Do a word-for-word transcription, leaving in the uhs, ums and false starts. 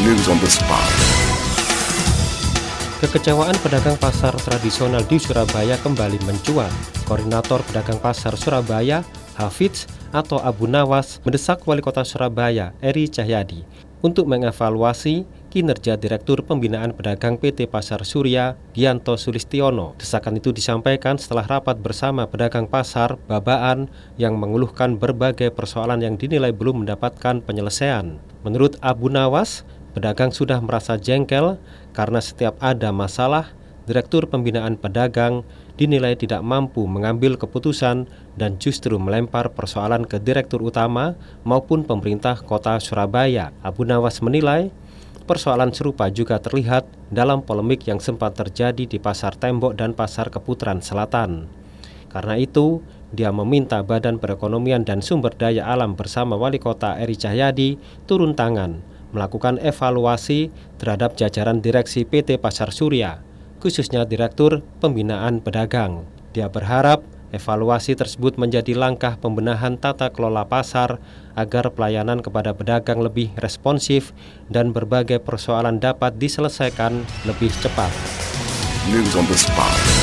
News on the spot. Kekecewaan pedagang pasar tradisional di Surabaya kembali mencuat. Koordinator Pedagang Pasar Surabaya, Hafidz atau Abu Nawas, mendesak Wali Kota Surabaya, Eri Cahyadi, untuk mengevaluasi kinerja Direktur Pembinaan Pedagang P T Pasar Surya, Gianto Sulistiono. Desakan itu disampaikan setelah rapat bersama pedagang pasar Babaan yang mengeluhkan berbagai persoalan yang dinilai belum mendapatkan penyelesaian. Menurut Abu Nawas, pedagang sudah merasa jengkel karena setiap ada masalah, Direktur Pembinaan Pedagang dinilai tidak mampu mengambil keputusan dan justru melempar persoalan ke Direktur Utama maupun pemerintah kota Surabaya. Abu Nawas menilai persoalan serupa juga terlihat dalam polemik yang sempat terjadi di Pasar Tembok dan Pasar Keputaran Selatan. Karena itu, dia meminta Badan Perekonomian dan Sumber Daya Alam bersama Wali Kota Eri Cahyadi turun tangan, melakukan evaluasi terhadap jajaran direksi P T Pasar Surya, khususnya Direktur Pembinaan Pedagang. Dia berharap evaluasi tersebut menjadi langkah pembenahan tata kelola pasar agar pelayanan kepada pedagang lebih responsif dan berbagai persoalan dapat diselesaikan lebih cepat. News on the spot.